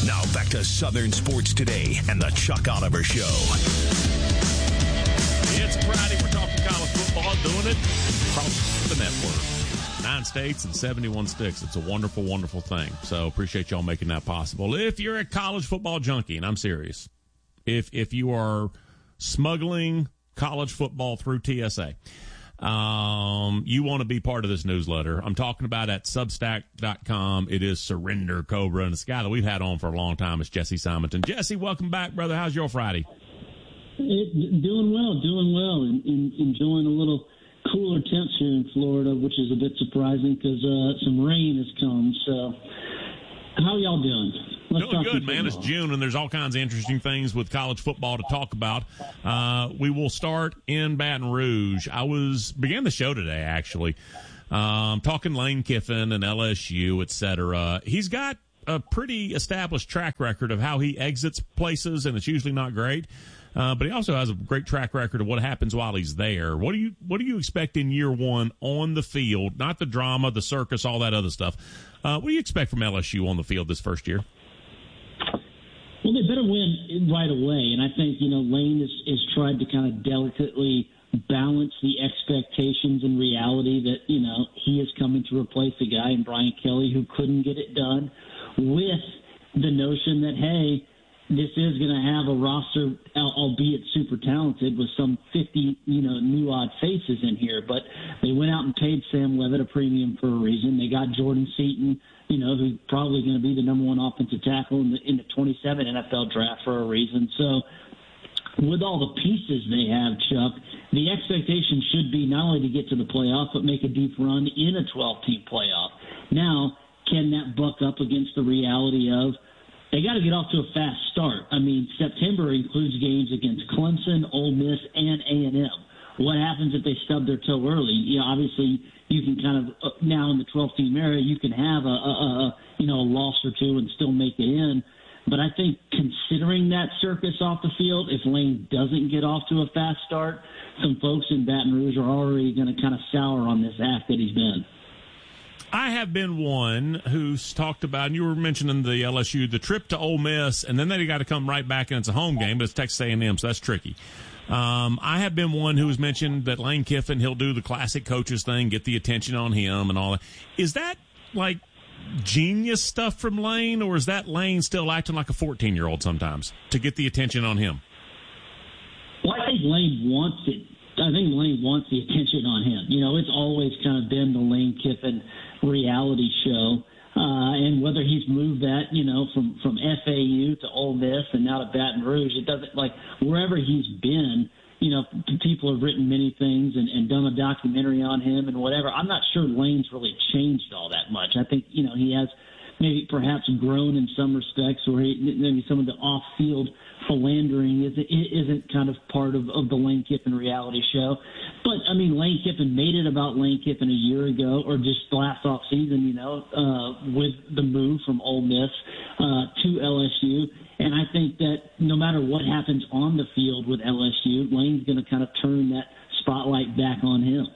Now back to Southern Sports Today and the Chuck Oliver Show. It's Friday. We're talking college football, doing it across the network. 9 states and 71 sticks. It's a wonderful, wonderful thing. So appreciate y'all making that possible. If you're a college football junkie, and I'm serious, if you are smuggling college football through TSA, you want to be part of this newsletter. I'm talking about at Substack.com. It is Surrender Cobra, and it's a guy that we've had on for a long time. It's Jesse Simonton. Jesse, welcome back, brother. How's your Friday? Doing well, and enjoying a little cooler temps here in Florida, which is a bit surprising because some rain has come. So, how y'all doing? Doing good, man. It's June, and there's all kinds of interesting things with college football to talk about. We will start in Baton Rouge. Began the show today, actually, talking Lane Kiffin and LSU, et cetera. He's got a pretty established track record of how he exits places, and it's usually not great. But he also has a great track record of what happens while he's there. What do you expect in year one on the field? Not the drama, the circus, all that other stuff. What do you expect from LSU on the field this first year? Well, they better win right away, and I think Lane has tried to kind of delicately balance the expectations and reality that he is coming to replace a guy in Brian Kelly who couldn't get it done, with the notion that this is going to have a roster, albeit super talented, with some 50 new odd faces in here. But they went out and paid Sam Levitt a premium for a reason. They got Jordan Seaton, who's probably going to be the number one offensive tackle in the 27 NFL draft for a reason. So with all the pieces they have, Chuck, the expectation should be not only to get to the playoff, but make a deep run in a 12-team playoff. Now, can that buck up against the reality of they got to get off to a fast start? I mean, September includes games against Clemson, Ole Miss, and A&M. What happens if they stub their toe early? Obviously, you can kind of now in the 12-team area, you can have a loss or two and still make it in. But I think considering that circus off the field, if Lane doesn't get off to a fast start, some folks in Baton Rouge are already going to kind of sour on this act that he's been. I have been one who's talked about, and you were mentioning the LSU, the trip to Ole Miss, and then they got to come right back, and it's a home game, but it's Texas A&M, so that's tricky. I have been one who's mentioned that Lane Kiffin, he'll do the classic coaches thing, get the attention on him and all that. Is that like genius stuff from Lane, or is that Lane still acting like a 14-year-old sometimes to get the attention on him? Well, I think Lane wants it. I think Lane wants the attention on him. It's always kind of been the Lane Kiffin reality show. And whether he's moved that, from FAU to Ole Miss and now to Baton Rouge, it doesn't, wherever he's been, people have written many things and done a documentary on him and whatever. I'm not sure Lane's really changed all that much. I think, he has maybe perhaps grown in some respects, or maybe some of the off-field philandering isn't kind of part of the Lane Kiffin reality show. But, Lane Kiffin made it about Lane Kiffin a year ago, or just last offseason, with the move from Ole Miss to LSU. And I think that no matter what happens on the field with LSU, Lane's going to kind of turn that spotlight back on him.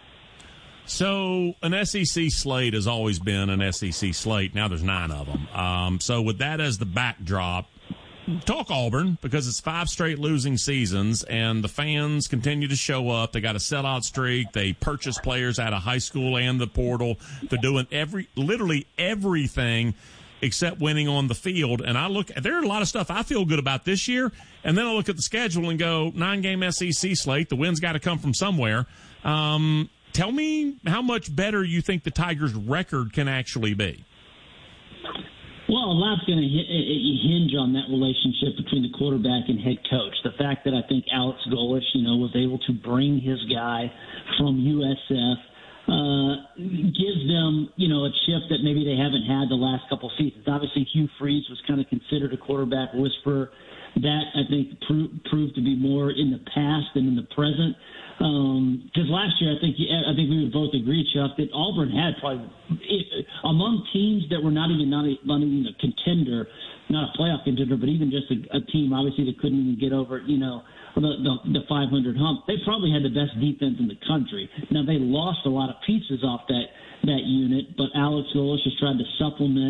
So an SEC slate has always been an SEC slate. Now there's 9 of them. So with that as the backdrop, talk Auburn, because it's 5 straight losing seasons, and the fans continue to show up. They got a sellout streak. They purchase players out of high school and the portal. They're doing literally everything except winning on the field. And there are a lot of stuff I feel good about this year, and then I look at the schedule and go, 9-game SEC slate. The win's got to come from somewhere. Tell me how much better you think the Tigers' record can actually be. Well, a lot's going to hinge on that relationship between the quarterback and head coach. The fact that I think Alex Golesh, was able to bring his guy from USF gives them, a chip that maybe they haven't had the last couple seasons. Obviously, Hugh Freeze was kind of considered a quarterback whisperer. That, I think, proved to be more in the past than in the present. Because last year, I think we would both agree, Chuck, that Auburn had probably among teams that were not even a contender, not a playoff contender, but even just a team obviously that couldn't even get over the 500 hump. They probably had the best defense in the country. Now they lost a lot of pieces off that unit, but Alex Golesh has tried to supplement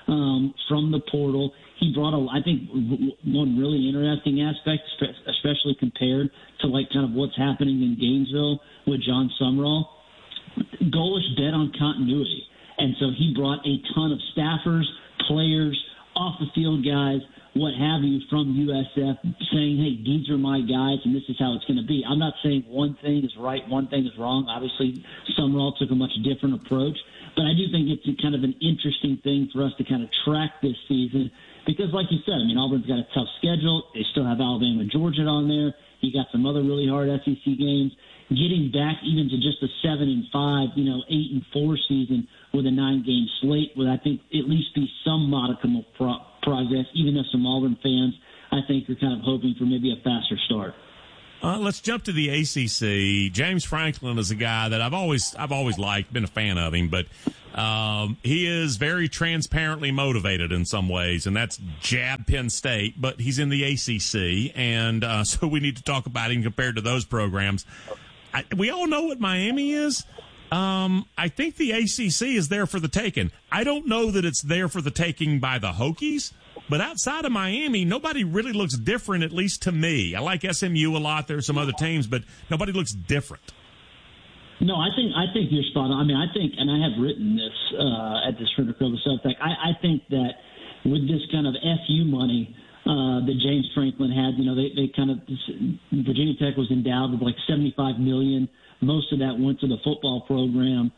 from the portal. He brought, I think, one really interesting aspect, especially compared to like kind of what's happening in Gainesville with John Sumrall. Golesh bet on continuity. And so he brought a ton of staffers, players, off-the-field guys, what have you, from USF saying, hey, these are my guys, and this is how it's going to be. I'm not saying one thing is right, one thing is wrong. Obviously, Sumrall took a much different approach. But I do think it's kind of an interesting thing for us to kind of track this season because, like you said, I mean, Auburn's got a tough schedule. They still have Alabama and Georgia on there. You got some other really hard SEC games. Getting back even to just a 7-5, 8-4 season with a 9-game slate would, I think, at least be some modicum of progress, even if some Auburn fans, I think, are kind of hoping for maybe a faster start. Let's jump to the ACC. James Franklin is a guy that I've always liked, been a fan of him, but he is very transparently motivated in some ways, and that's jab Penn State, but he's in the ACC, and so we need to talk about him compared to those programs. We all know what Miami is. I think the ACC is there for the taking. I don't know that it's there for the taking by the Hokies, but outside of Miami, nobody really looks different, at least to me. I like SMU a lot. There are some other teams, but nobody looks different. No, I think you're spot on. I mean, I think, and I have written this at this Twitter Substack, I think that with this kind of FU money that James Franklin had, they kind of, Virginia Tech was endowed with like $75 million. Most of that went to the football program.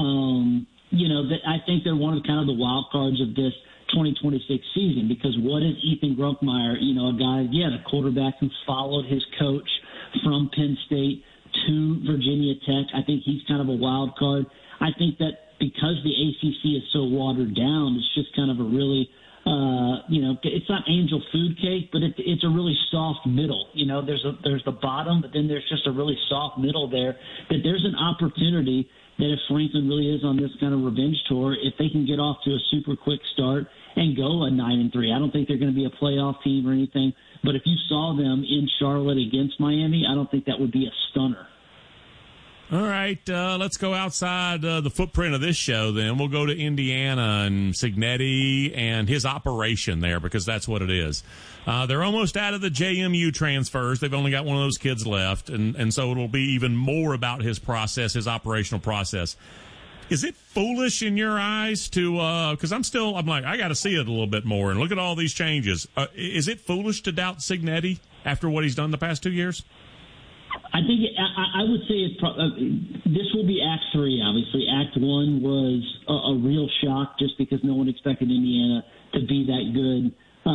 I think they're one of kind of the wild cards of this 2026 season because what is Ethan Grunkemeyer, a guy, the quarterback who followed his coach from Penn State to Virginia Tech. I think he's kind of a wild card. I think that because the ACC is so watered down, it's just kind of a really, it's not angel food cake, but it's a really soft middle. There's the bottom, but then there's just a really soft middle there. That there's an opportunity that if Franklin really is on this kind of revenge tour, if they can get off to a super quick start and go a 9-3, I don't think they're going to be a playoff team or anything. But if you saw them in Charlotte against Miami, I don't think that would be a stunner. All right, let's go outside the footprint of this show then. We'll go to Indiana and Cignetti and his operation there because that's what it is. They're almost out of the JMU transfers. They've only got one of those kids left, and so it'll be even more about his process, his operational process. Is it foolish in your eyes to because I'm like, I got to see it a little bit more and look at all these changes. Is it foolish to doubt Cignetti after what he's done the past 2 years? I think I would say this will be Act 3, obviously. Act 1 was a real shock just because no one expected Indiana to be that good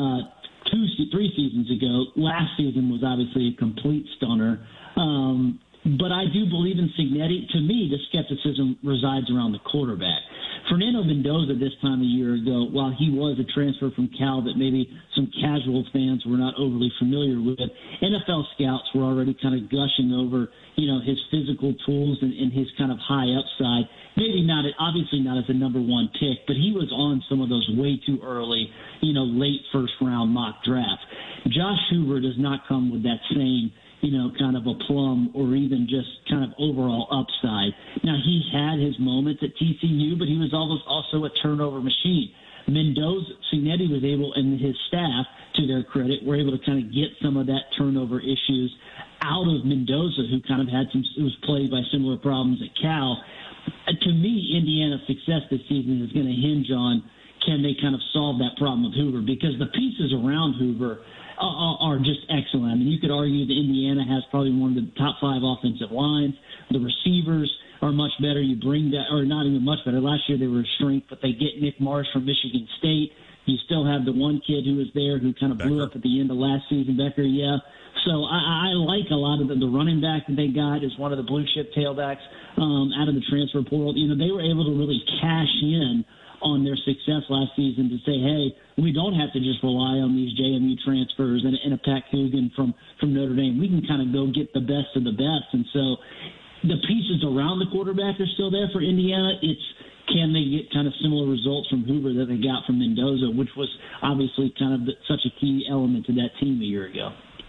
3 seasons ago. Last season was obviously a complete stunner. But I do believe in Cignetti. To me, the skepticism resides around the quarterback. Fernando Mendoza this time a year ago, while he was a transfer from Cal that maybe some casual fans were not overly familiar with, NFL scouts were already kind of gushing over, his physical tools and his kind of high upside. Maybe obviously not as a number 1 pick, but he was on some of those way too early, late first round mock drafts. Josh Hoover does not come with that same kind of a plum or even just kind of overall upside. Now, he's had his moments at TCU, but he was also a turnover machine. Cignetti was able, and his staff, to their credit, were able to kind of get some of that turnover issues out of Mendoza, who kind of was plagued by similar problems at Cal. To me, Indiana's success this season is going to hinge on can they kind of solve that problem with Hoover, because the pieces around Hoover are just excellent. I mean, you could argue that Indiana has probably one of the top 5 offensive lines. The receivers are much better. You bring that, or not even much better. Last year they were a strength, but they get Nick Marsh from Michigan State. You still have the one kid who was there who kind of blew up at the end of last season, Becker, yeah. So I like a lot of the running back that they got is one of the blue chip tailbacks out of the transfer portal. They were able to really cash in on their success last season to say, hey, we don't have to just rely on these JMU transfers and a Pat Coogan from Notre Dame. We can kind of go get the best of the best. And so the pieces around the quarterback are still there for Indiana. It's can they get kind of similar results from Hoover that they got from Mendoza, which was obviously kind of such a key element to that team a year ago.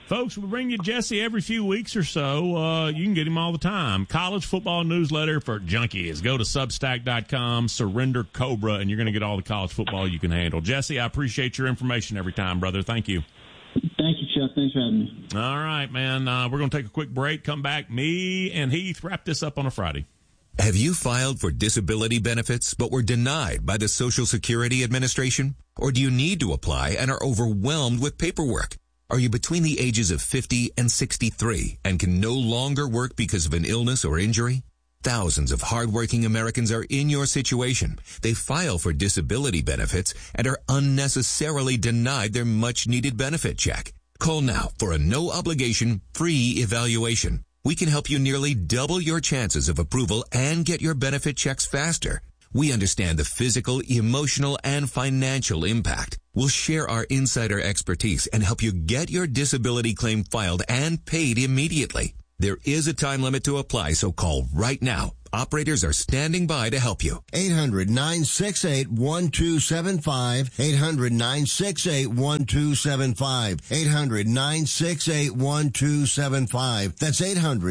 Folks, we bring you Jesse every few weeks or so. You can get him all the time. College football newsletter for junkies. Go to Substack.com, Surrender Cobra, and you're going to get all the college football you can handle. Jesse, I appreciate your information every time, brother. Thank you. Thank you, Chuck. Thanks for having me. All right, man. We're going to take a quick break, come back. Me and Heath wrap this up on a Friday. Have you filed for disability benefits but were denied by the Social Security Administration? Or do you need to apply and are overwhelmed with paperwork? Are you between the ages of 50 and 63 and can no longer work because of an illness or injury? Thousands of hardworking Americans are in your situation. They file for disability benefits and are unnecessarily denied their much-needed benefit check. Call now for a no-obligation, free evaluation. We can help you nearly double your chances of approval and get your benefit checks faster. We understand the physical, emotional, and financial impact. We'll share our insider expertise and help you get your disability claim filed and paid immediately. There is a time limit to apply, so call right now. Operators are standing by to help you. 800-968-1275. 800-968-1275. 800-968-1275. That's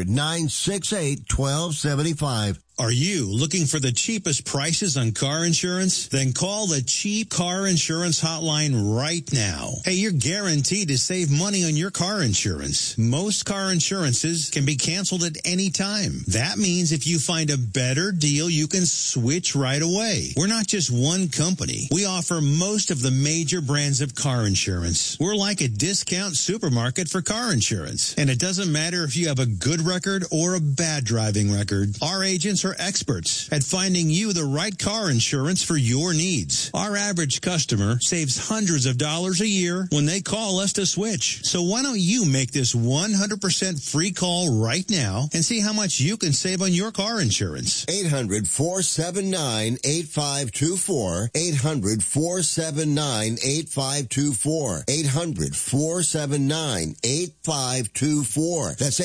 800-968-1275. Are you looking for the cheapest prices on car insurance? Then call the Cheap Car Insurance Hotline right now. Hey, you're guaranteed to save money on your car insurance. Most car insurances can be canceled at any time. That means if you find a better deal, you can switch right away. We're not just one company. We offer most of the major brands of car insurance. We're like a discount supermarket for car insurance. And it doesn't matter if you have a good record or a bad driving record. Our agents are experts at finding you the right car insurance for your needs. Our average customer saves hundreds of dollars a year when they call us to switch. So why don't you make this 100% free call right now and see how much you can save on your car insurance? 800-479-8524. 800-479-8524. 800-479-8524. That's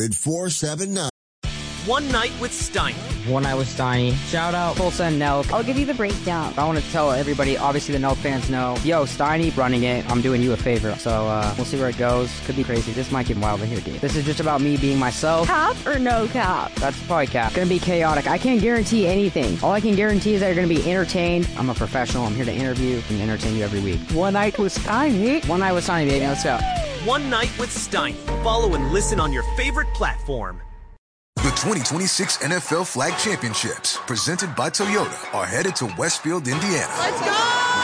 800-479. One Night with Steiny. One Night with Steiny. Shout out Tulsa and Nelk. I'll give you the breakdown. I want to tell everybody, obviously the Nelk fans know, yo, Steiny running it. I'm doing you a favor. So we'll see where it goes. Could be crazy. This might get wild in here, dude. This is just about me being myself. Cap or no cap? That's probably cap. Gonna be chaotic. I can't guarantee anything. All I can guarantee is that you're gonna be entertained. I'm a professional. I'm here to interview and entertain you every week. One Night with Steiny. One Night with Steiny, baby. Let's go. One Night with Steiny. Follow and listen on your favorite platform. The 2026 NFL Flag Championships, presented by Toyota, are headed to Westfield, Indiana. Let's go!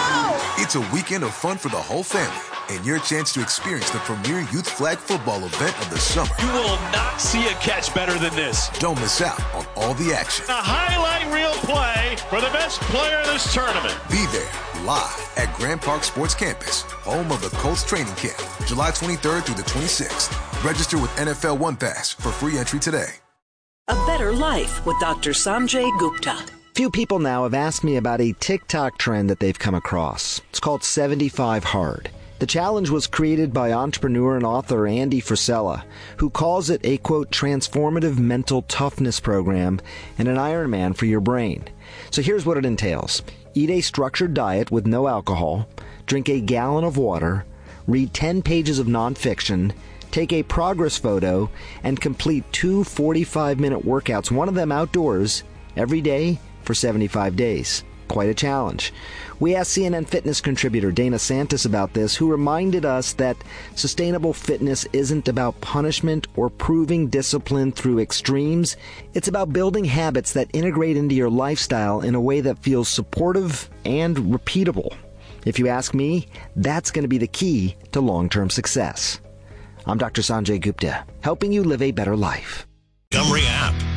It's a weekend of fun for the whole family and your chance to experience the premier youth flag football event of the summer. You will not see a catch better than this. Don't miss out on all the action. A highlight reel play for the best player in this tournament. Be there live at Grand Park Sports Campus, home of the Colts training camp, July 23rd through the 26th. Register with NFL One Pass for free entry today. A Better Life with Dr. Sanjay Gupta. Few people now have asked me about a TikTok trend that they've come across. It's called 75 Hard. The challenge was created by entrepreneur and author Andy Frisella, who calls it a, quote, transformative mental toughness program and an Ironman for your brain. So here's what it entails. Eat a structured diet with no alcohol, drink a gallon of water, read 10 pages of nonfiction, take a progress photo, and complete 2 45-minute workouts, one of them outdoors, every day for 75 days. Quite a challenge. We asked CNN Fitness contributor Dana Santis about this, who reminded us that sustainable fitness isn't about punishment or proving discipline through extremes. It's about building habits that integrate into your lifestyle in a way that feels supportive and repeatable. If you ask me, that's going to be the key to long-term success. I'm Dr. Sanjay Gupta, helping you live a better life. Montgomery app.